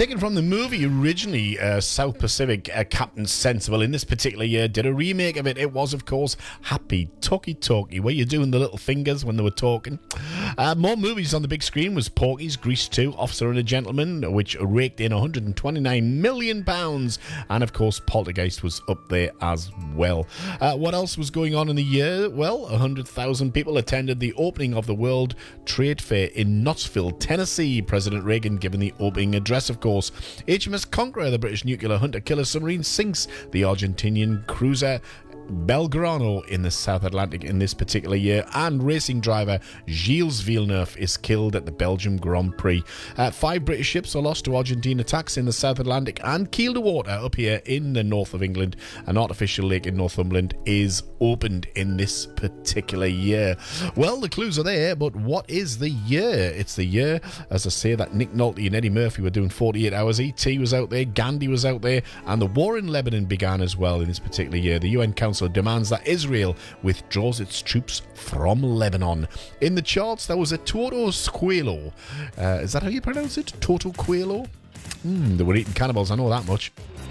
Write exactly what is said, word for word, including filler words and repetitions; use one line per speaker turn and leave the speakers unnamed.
Taken from the movie originally, uh, South Pacific, uh, Captain Sensible in this particular year did a remake of it. It was, of course, Happy Talkie Talkie, where you're doing the little fingers when they were talking. Uh, more movies on the big screen was Porky's, Grease two, Officer and a Gentleman, which raked in one hundred twenty-nine million pounds, and of course Poltergeist was up there as well. Uh, what else was going on in the year? Well, one hundred thousand people attended the opening of the World Trade Fair in Knoxville, Tennessee. President Reagan giving the opening address, of course. H M S Conqueror, the British nuclear hunter-killer submarine, sinks the Argentinian cruiser Belgrano in the South Atlantic in this particular year, and racing driver Gilles Villeneuve is killed at the Belgium Grand Prix. Uh, five British ships are lost to Argentine attacks in the South Atlantic, and Kiel to Water up here in the north of England, an artificial lake in Northumberland, is opened in this particular year. Well, the clues are there, but what is the year? It's the year, as I say, that Nick Nolte and Eddie Murphy were doing forty-eight hours. E T was out there, Gandhi was out there, and the war in Lebanon began as well in this particular year. The U N Council demands that Israel withdraws its troops from Lebanon. In the charts, there was a Toto Squelo. Uh, is that how you pronounce it? Toto Quello? Mm, they were eating cannibals, I know that much.